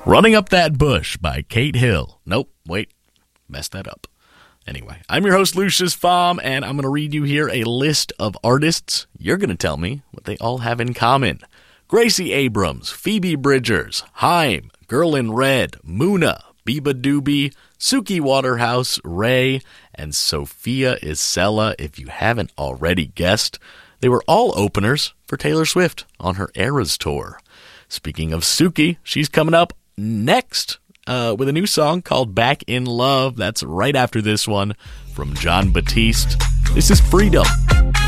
Running Up That Bush by Kate Hill. Nope, wait, messed that up. Anyway, I'm your host, Lucius Pflaum, and I'm going to read you here a list of artists. You're going to tell me what they all have in common. Gracie Abrams, Phoebe Bridgers, Haim, Girl in Red, Muna, Biba Doobie, Suki Waterhouse, Ray, and Sophia Isella. If you haven't already guessed, they were all openers for Taylor Swift on her Eras tour. Speaking of Suki, she's coming up next with a new song called Back in Love. That's right after this one from Jon Batiste. This is Freedom.